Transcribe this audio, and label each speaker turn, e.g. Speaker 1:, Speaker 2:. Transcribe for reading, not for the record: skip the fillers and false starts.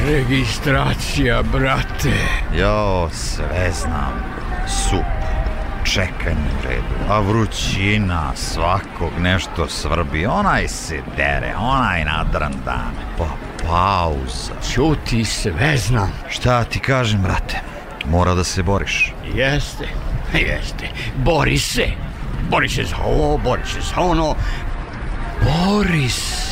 Speaker 1: Registracija, brate.
Speaker 2: Jo, sve znam. Super. Čekanje u redu. A vrućina, svakog nešto svrbi. Onaj se dere, onaj nadran dan. Pa pauza.
Speaker 1: Ćuti, sve znam.
Speaker 2: Šta ti kažem, brate? Mora da se boriš.
Speaker 1: Jeste. Bori se za ovo, bori se za ono. Bori se.